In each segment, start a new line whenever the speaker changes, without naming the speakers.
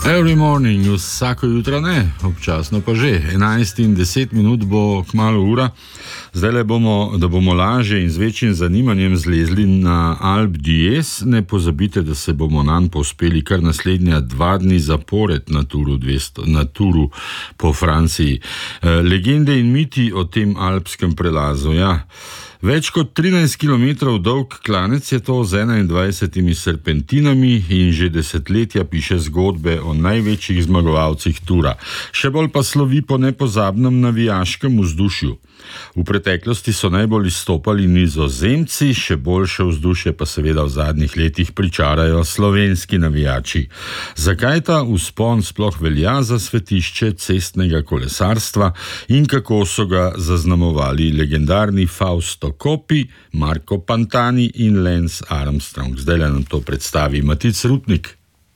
Every morning, vsako jutro ne, občasno pa že. 11:10 bo kmalu ura. Zdaj da bomo lažje in z večjim zanimanjem zlezli na Alpe d'Huez, ne pozabite, da se bomo nanj povzpeli kar naslednja 2 dni zapored na turu po Franciji. Legende in miti o tem alpskem prelazu, ja. Več kot 13 km dolg klanec je to z 21 serpentinami in že desetletja piše zgodbe o največjih zmagovalcih tura. Še bolj pa slovi po nepozabnem navijaškem vzdušju. V preteklosti so najbolj izstopali Nizozemci, še boljše vzdušje pa seveda v zadnjih letih pričarajo slovenski navijači. Zakaj ta vzpon sploh velja za svetišče cestnega kolesarstva in kako so ga zaznamovali legendarni Fausto Coppi, Marco Pantani in Lance Armstrong? Zdaj nam to predstavi Matic Rupnik.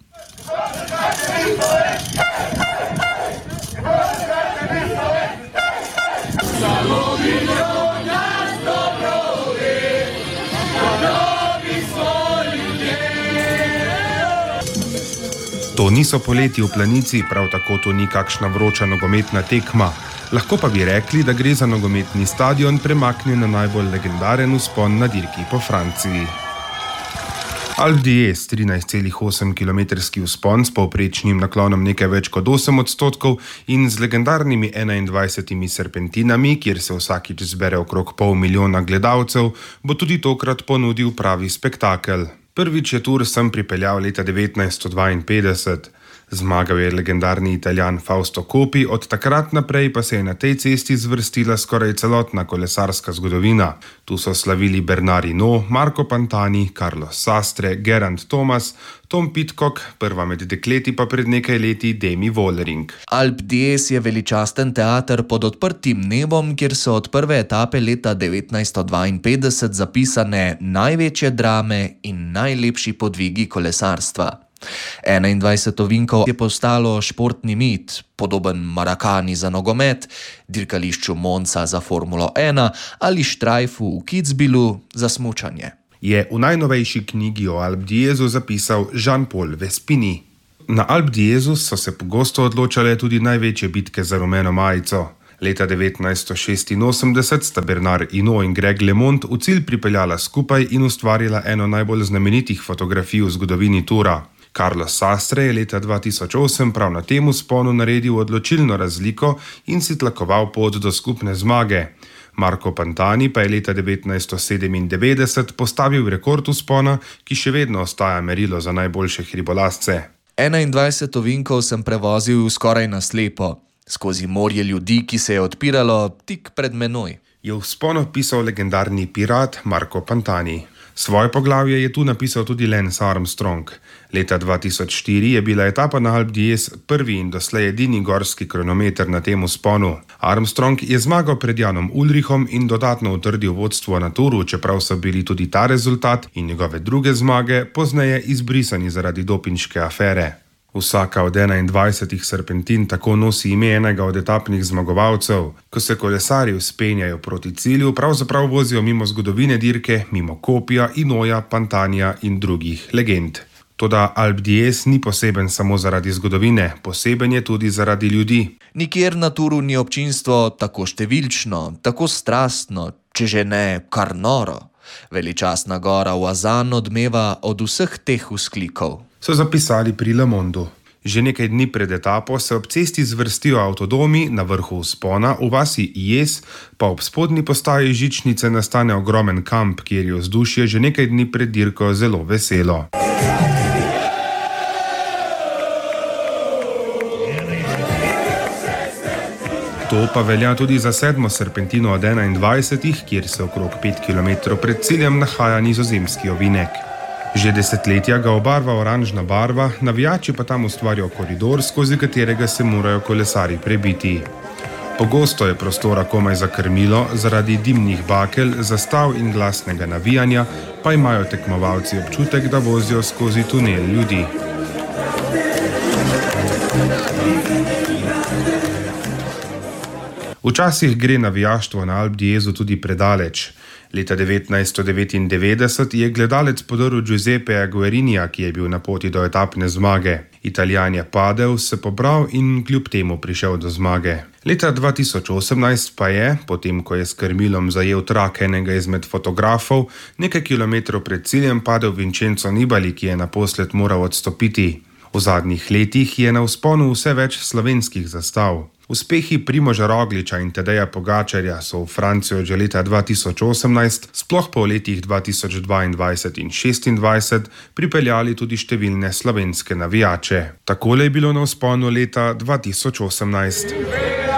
To niso poleti v planici, prav tako to ni kakšna vroča nogometna tekma. Lahko pa bi rekli, da gre za nogometni stadion premaknjen na najbolj legendaren vzpon na dirki po Franciji. Alpe d'Huez, 13,8 km vzpon s povprečnim naklonom nekaj več kot 8% in z legendarnimi 21 serpentinami, kjer se vsakič zbere okrog 500,000 gledalcev, bo tudi tokrat ponudil pravi spektakel. Prvič je tur sem pripeljal leta 1952. Zmagal je legendarni Italijan Fausto Coppi, od takrat naprej pa se je na tej cesti zvrstila skoraj celotna kolesarska zgodovina. Tu so slavili Bernard Hinault, Marco Pantani, Carlos Sastre, Geraint Thomas, Tom Pidcock, prva med dekleti pa pred nekaj leti Demi Vollering.
Alpe d'Huez je veličasten teater pod odprtim nebom, kjer so od prve etape leta 1952 zapisane največje drame in najlepši podvigi kolesarstva. 21 ovinkov je postalo športni mit, podoben Marakani za nogomet, dirkališču Monza za Formulo 1 ali Štrajfu v Kitzbühelu za smučanje.
Je v najnovejši knjigi o Alpe d'Huezu zapisal Jean-Paul Vespini. Na Alpe d'Huezu so se pogosto odločale tudi največje bitke za rumeno majico. Leta 1986 sta Bernard Hinault in Greg LeMond v cilj pripeljala skupaj in ustvarila eno najbolj znamenitih fotografij v zgodovini tura. Carlos Sastre je leta 2008 prav na tem vzponu naredil odločilno razliko in si tlakoval pot do skupne zmage. Marco Pantani pa je leta 1997 postavil rekord vzpona, ki še vedno ostaja merilo za najboljše hribolazce.
21 ovinkov sem prevozil skoraj na slepo, skozi morje ljudi, ki se je odpiralo tik pred menoj.
Je vzpon opisal legendarni pirat Marco Pantani. Svoje poglavje je tu napisal tudi Lance Armstrong. Leta 2004 je bila etapa na Alpe d'Huez prvi in doslej edini gorski kronometer na tem vzponu. Armstrong je zmagal pred Janom Ulrichom in dodatno utrdil vodstvo na turu, čeprav so bili tudi ta rezultat in njegove druge zmage pozneje izbrisani zaradi dopinške afere. Vsaka od 21 serpentin tako nosi ime enega od etapnih zmagovalcev. Ko se kolesarji vzpenjajo proti cilju, pravzaprav vozijo mimo zgodovine dirke, mimo Coppija, Hinauta, Pantanija in drugih legend. Toda Alpe d'Huez ni poseben samo zaradi zgodovine, poseben je tudi zaradi ljudi.
Nikjer na turu ni občinstvo tako številčno, tako strastno, če že ne kar noro. Veličastna gora v Azan odmeva od vseh teh vzklikov.
So zapisali pri Le Mondu. Že nekaj dni pred etapo se ob cesti zvrstijo avtodomi, na vrhu vzpona, v vasi Huez, pa ob spodnji postaji žičnice nastane ogromen kamp, kjer je vzdušje že nekaj dni pred dirko zelo veselo. To pa velja tudi za 7. serpentino od 21, kjer se okrog 5 km pred ciljem nahaja nizozemski ovinek. Že desetletja ga obarva oranžna barva, navijači pa tam ustvarijo koridor, skozi katerega se morajo kolesarji prebiti. Pogosto je prostora komaj za krmilo, zaradi dimnih bakel, zastav in glasnega navijanja, pa imajo tekmovalci občutek, da vozijo skozi tunel ljudi. Včasih gre navijaštvo na Alpe d'Huezu tudi predaleč. Leta 1999 je gledalec podrl Giuseppeja Guerinija, ki je bil na poti do etapne zmage. Italijan je padel, se pobral in kljub temu prišel do zmage. Leta 2018 pa je, potem ko je s krmilom zajel trak enega izmed fotografov, nekaj kilometrov pred ciljem padel Vincenzo Nibali, ki je naposled moral odstopiti. V zadnjih letih je na vzponu vse več slovenskih zastav. Uspehi Primoža Rogliča in Tadeja Pogačarja so v Francijo že leta 2018, sploh pa v letih 2022 in 2026, pripeljali tudi številne slovenske navijače. Takole je bilo na vzponu leta 2018.